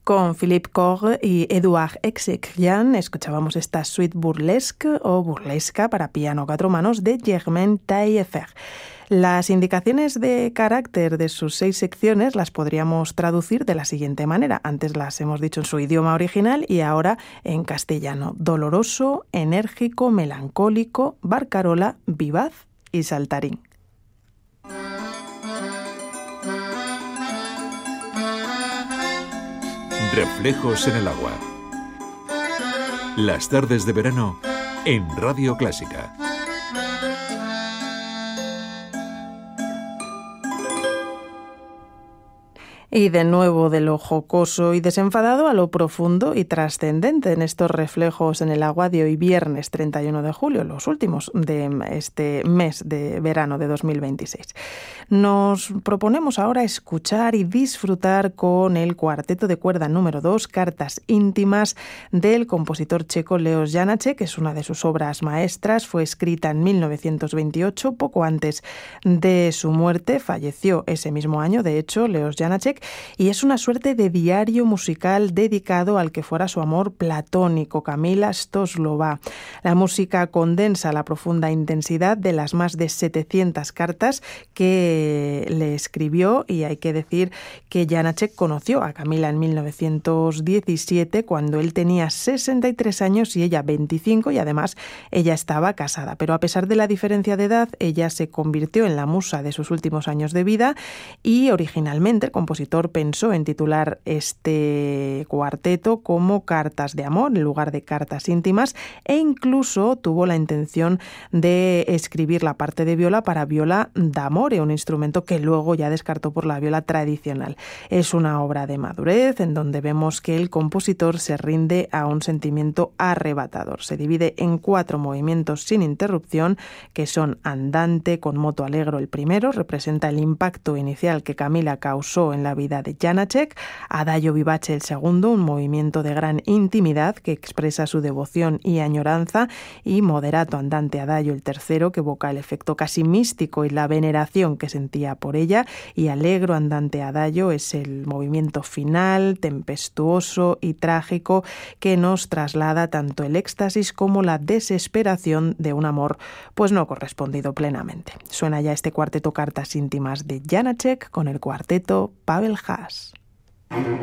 Con Philippe Corre y Édouard Execrian escuchábamos esta suite burlesque o burlesca para piano a cuatro manos de Germaine Taillefer. Las indicaciones de carácter de sus 6 secciones las podríamos traducir de la siguiente manera. Antes las hemos dicho en su idioma original y ahora en castellano. Doloroso, enérgico, melancólico, barcarola, vivaz y saltarín. Reflejos en el agua. Las tardes de verano en Radio Clásica. Y de nuevo de lo jocoso y desenfadado a lo profundo y trascendente en estos reflejos en el agua de hoy viernes 31 de julio, los últimos de este mes de verano de 2026. Nos proponemos ahora escuchar y disfrutar con el cuarteto de cuerda número 2, Cartas íntimas, del compositor checo Leos Janáček, que es una de sus obras maestras. Fue escrita en 1928, poco antes de su muerte. Falleció ese mismo año, de hecho, Leos Janáček, y es una suerte de diario musical dedicado al que fuera su amor platónico, Kamila Stoslova. La música condensa la profunda intensidad de las más de 700 cartas que le escribió, y hay que decir que Janáček conoció a Kamila en 1917, cuando él tenía 63 años y ella 25, y además ella estaba casada. Pero a pesar de la diferencia de edad, ella se convirtió en la musa de sus últimos años de vida, y originalmente el compositor pensó en titular este cuarteto como Cartas de amor en lugar de Cartas íntimas, e incluso tuvo la intención de escribir la parte de viola para viola d'amore, un instrumento que luego ya descartó por la viola tradicional. Es una obra de madurez en donde vemos que el compositor se rinde a un sentimiento arrebatador. Se divide en 4 movimientos sin interrupción, que son andante con moto allegro. El primero representa el impacto inicial que Kamila causó en la vida de Janáček. Adagio vivace, el segundo, un movimiento de gran intimidad que expresa su devoción y añoranza, y moderato andante adagio, el tercero, que evoca el efecto casi místico y la veneración que sentía por ella, y allegro andante adagio es el movimiento final, tempestuoso y trágico, que nos traslada tanto el éxtasis como la desesperación de un amor pues no correspondido plenamente. Suena ya este cuarteto Cartas íntimas de Janáček con el cuarteto Pavel Haas.